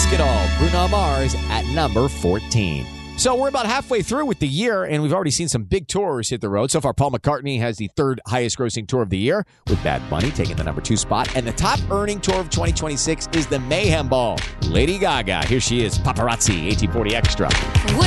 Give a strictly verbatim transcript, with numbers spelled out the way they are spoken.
Risk It All, Bruno Mars at number fourteen. So we're about halfway through with the year, and we've already seen some big tours hit the road. So far, Paul McCartney has the third highest grossing tour of the year, with Bad Bunny taking the number two spot. And the top earning tour of twenty twenty-six is the Mayhem Ball. Lady Gaga, here she is, Paparazzi, eighteen forty Extra. When